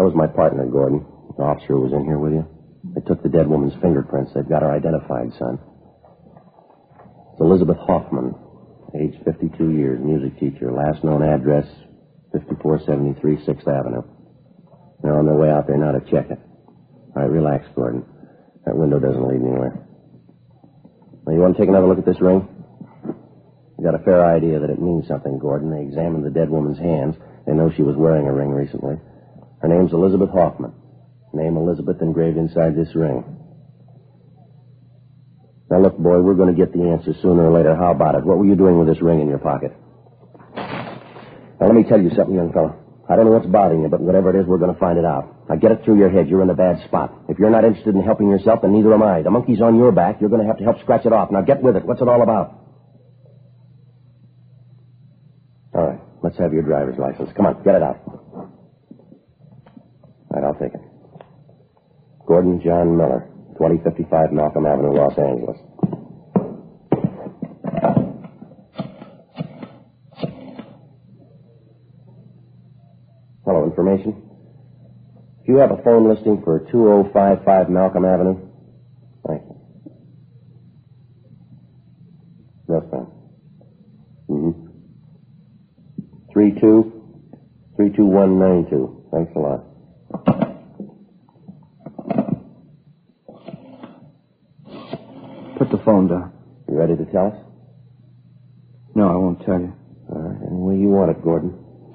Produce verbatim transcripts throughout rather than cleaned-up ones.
That was my partner, Gordon. The officer who was in here with you. They took the dead woman's fingerprints. They've got her identified, son. It's Elizabeth Hoffman, age fifty-two years, music teacher. Last known address, fifty-four seventy-three sixth Avenue. They're on their way out there now to check it. All right, relax, Gordon. That window doesn't lead anywhere. Now, you want to take another look at this ring? You got a fair idea that it means something, Gordon. They examined the dead woman's hands. They know she was wearing a ring recently. Her name's Elizabeth Hoffman. Name Elizabeth engraved inside this ring. Now, look, boy, we're going to get the answer sooner or later. How about it? What were you doing with this ring in your pocket? Now, let me tell you something, young fella. I don't know what's bothering you, but whatever it is, we're going to find it out. Now, get it through your head. You're in a bad spot. If you're not interested in helping yourself, then neither am I. The monkey's on your back. You're going to have to help scratch it off. Now, get with it. What's it all about? All right. Let's have your driver's license. Come on, get it out. All right, I'll take it. Gordon John Miller, twenty fifty-five Malcolm Avenue, Los Angeles. Hello, information? If you have a phone listing for two oh five five Malcolm Avenue, thank you. Yes, ma'am. Mm-hmm. Three two, three two one nine two. Thanks a lot. Put the phone down. You ready to tell us? No, I won't tell you. All right, any way you want it, Gordon.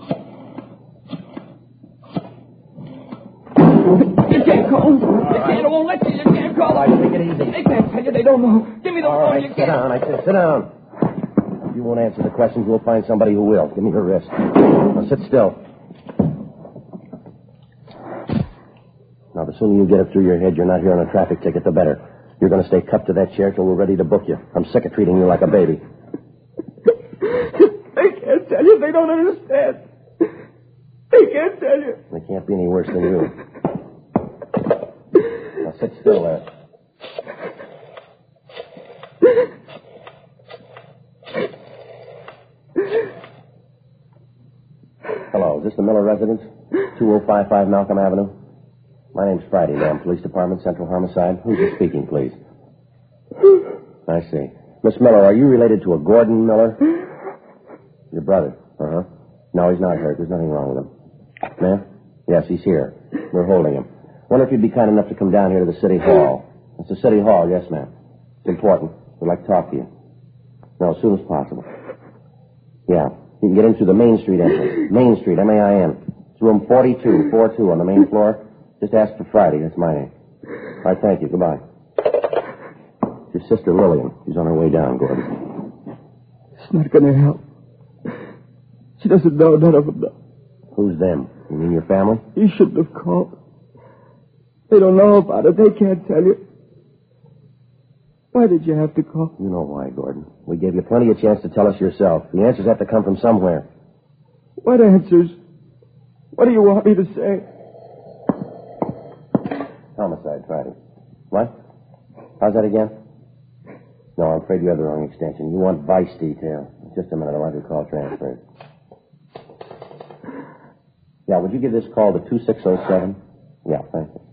You can't call. They can't. They won't let you. You can't call. All right, take it easy. They can't tell you. They don't know. Give me the All phone. right, You sit can't. down. I said sit down. If you won't answer the questions, we'll find somebody who will. Give me your wrist. Now, sit still. Now, the sooner you get it through your head you're not here on a traffic ticket, the better. You're going to stay cupped to that chair till we're ready to book you. I'm sick of treating you like a baby. They can't tell you. They don't understand. They can't tell you. They can't be any worse than you. Now, sit still there. Hello, is this the Miller residence? two oh five five Malcolm Avenue? My name's Friday, ma'am. Police Department, Central Homicide. Who's you speaking, please? I see. Miss Miller, are you related to a Gordon Miller? Your brother? Uh-huh. No, he's not hurt. There's nothing wrong with him. Ma'am? Yes, he's here. We're holding him. Wonder if you'd be kind enough to come down here to the City Hall. It's the City Hall, yes, ma'am. It's important. We'd like to talk to you. No, as soon as possible. Yeah. You can get in through the Main Street entrance. Main Street, M A I N. It's room forty-two, four two on the main floor. Just ask for Friday. That's my name. All right, thank you. Goodbye. It's your sister, Lillian. She's on her way down, Gordon. It's not going to help. She doesn't know. None of them know. Who's them? You mean your family? You shouldn't have called. They don't know about it. They can't tell you. Why did you have to call? You know why, Gordon. We gave you plenty of chance to tell us yourself. The answers have to come from somewhere. What answers? What do you want me to say? Homicide, Friday. What? How's that again? No, I'm afraid you have the wrong extension. You want vice detail. Just a minute. I'll have your call transferred. Yeah, would you give this call to two six oh seven? Yeah, thank you.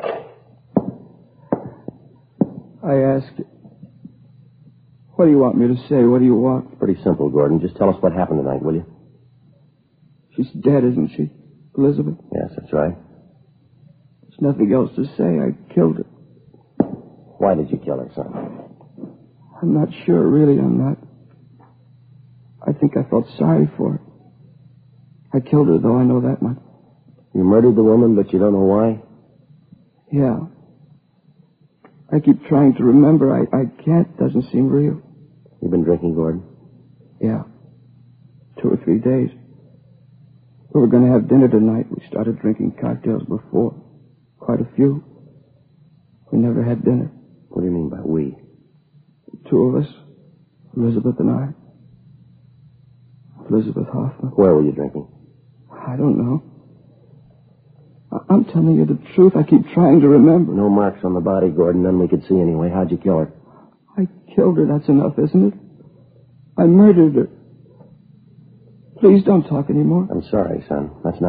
I asked you. What do you want me to say? What do you want? Pretty simple, Gordon. Just tell us what happened tonight, will you? She's dead, isn't she, Elizabeth? Yes, that's right. There's nothing else to say. I killed her. Why did you kill her, son? I'm not sure, really, I'm not. I think I felt sorry for her. I killed her, though, I know that much. You murdered the woman, but you don't know why? Yeah. I keep trying to remember. I, I can't. Doesn't seem real. You've been drinking, Gordon? Yeah. Two or three days. We were going to have dinner tonight. We started drinking cocktails before. Quite a few. We never had dinner. What do you mean by we? Two of us. Elizabeth and I. Elizabeth Hoffman. Where were you drinking? I don't know. I- I'm telling you the truth. I keep trying to remember. No marks on the body, Gordon. None we could see anyway. How'd you kill her? I killed her. That's enough, isn't it? I murdered her. Please don't talk anymore. I'm sorry, son. That's not